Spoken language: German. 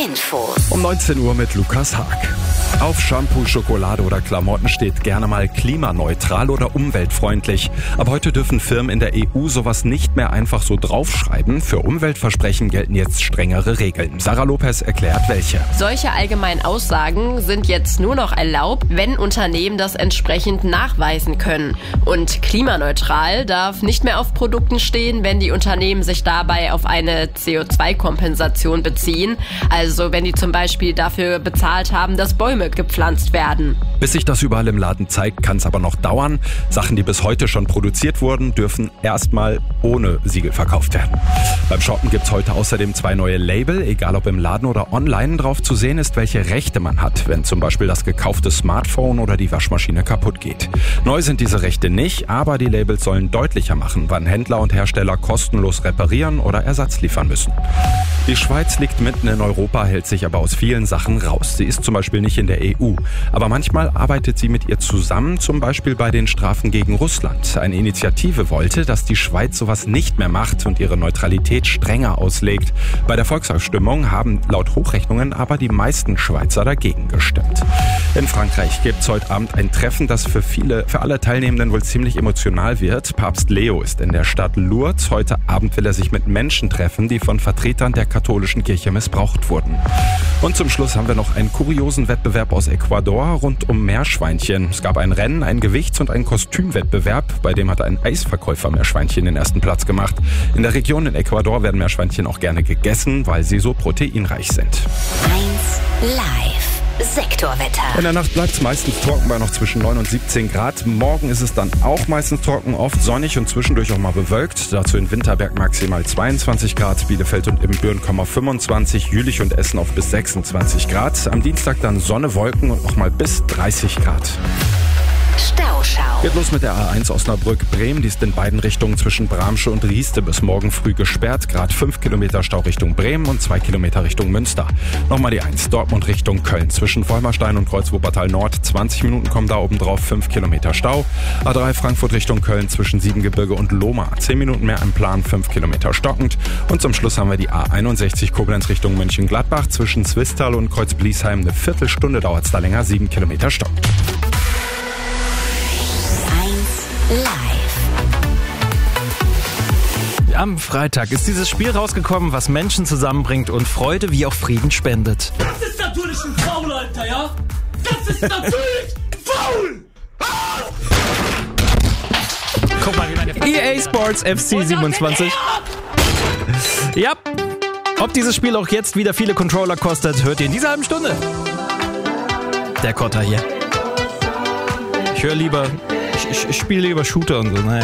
Info. Um 19 Uhr mit Lukas Haag. Auf Shampoo, Schokolade oder Klamotten steht gerne mal klimaneutral oder umweltfreundlich. Aber heute dürfen Firmen in der EU sowas nicht mehr einfach so draufschreiben. Für Umweltversprechen gelten jetzt strengere Regeln. Sarah Lopez erklärt, welche. Solche allgemeinen Aussagen sind jetzt nur noch erlaubt, wenn Unternehmen das entsprechend nachweisen können. Und klimaneutral darf nicht mehr auf Produkten stehen, wenn die Unternehmen sich dabei auf eine CO2-Kompensation beziehen. Also wenn die zum Beispiel dafür bezahlt haben, dass Bäume gepflanzt werden. Bis sich das überall im Laden zeigt, kann es aber noch dauern. Sachen, die bis heute schon produziert wurden, dürfen erstmal ohne Siegel verkauft werden. Beim Shoppen gibt's heute außerdem 2 neue Label, egal ob im Laden oder online. Drauf zu sehen ist, welche Rechte man hat, wenn zum Beispiel das gekaufte Smartphone oder die Waschmaschine kaputt geht. Neu sind diese Rechte nicht, aber die Labels sollen deutlicher machen, wann Händler und Hersteller kostenlos reparieren oder Ersatz liefern müssen. Die Schweiz liegt mitten in Europa, hält sich aber aus vielen Sachen raus. Sie ist zum Beispiel nicht in der EU. Aber manchmal arbeitet sie mit ihr zusammen, zum Beispiel bei den Strafen gegen Russland. Eine Initiative wollte, dass die Schweiz sowas nicht mehr macht und ihre Neutralität strenger auslegt. Bei der Volksabstimmung haben laut Hochrechnungen aber die meisten Schweizer dagegen gestimmt. In Frankreich gibt's heute Abend ein Treffen, das für alle Teilnehmenden wohl ziemlich emotional wird. Papst Leo ist in der Stadt Lourdes. Heute Abend will er sich mit Menschen treffen, die von Vertretern der katholischen Kirche missbraucht wurden. Und zum Schluss haben wir noch einen kuriosen Wettbewerb aus Ecuador rund um Meerschweinchen. Es gab ein Rennen, einen Gewichts- und einen Kostümwettbewerb. Bei dem hat ein Eisverkäufer Meerschweinchen den ersten Platz gemacht. In der Region in Ecuador werden Meerschweinchen auch gerne gegessen, weil sie so proteinreich sind. 1 Live. Sektorwetter. In der Nacht bleibt es meistens trocken bei noch zwischen 9 und 17 Grad. Morgen ist es dann auch meistens trocken, oft sonnig und zwischendurch auch mal bewölkt. Dazu in Winterberg maximal 22 Grad, Bielefeld und Ibbenbüren 25, Jülich und Essen auf bis 26 Grad. Am Dienstag dann Sonne, Wolken und noch mal bis 30 Grad. Stauschau. Geht los mit der A1 Osnabrück-Bremen. Die ist in beiden Richtungen zwischen Bramsche und Rieste bis morgen früh gesperrt. Gerade 5 Kilometer Stau Richtung Bremen und 2 Kilometer Richtung Münster. Nochmal die 1 Dortmund Richtung Köln. Zwischen Vollmerstein und Kreuz-Wuppertal Nord 20 Minuten kommen da oben drauf, 5 Kilometer Stau. A3 Frankfurt Richtung Köln zwischen Siebengebirge und Lohmar. 10 Minuten mehr im Plan, 5 Kilometer stockend. Und zum Schluss haben wir die A61 Koblenz Richtung Mönchengladbach. Zwischen Zwistal und Kreuz-Bliesheim eine Viertelstunde dauert es da länger, 7 Kilometer stockend. Live. Am Freitag ist dieses Spiel rausgekommen, was Menschen zusammenbringt und Freude wie auch Frieden spendet. Das ist natürlich ein Foul, Alter, ja? Das ist natürlich faul! Guck mal, wie meine EA Sports FC 27. Ja, ob dieses Spiel auch jetzt wieder viele Controller kostet, hört ihr in dieser halben Stunde. Der Kotter hier. Ich spiele lieber Shooter und so, naja.